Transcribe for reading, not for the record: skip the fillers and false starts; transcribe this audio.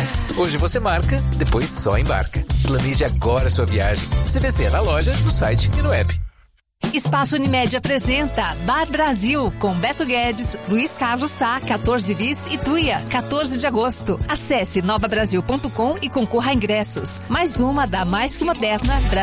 Hoje você marca, depois só embarca. Planeje agora sua viagem. CVC é na loja, no site e no app. Espaço Unimed apresenta Bar Brasil, com Beto Guedes, Luiz Carlos Sá, 14 bis e Tuia, 14 de agosto. Acesse novabrasil.com e concorra a ingressos. Mais uma da Mais Que Moderna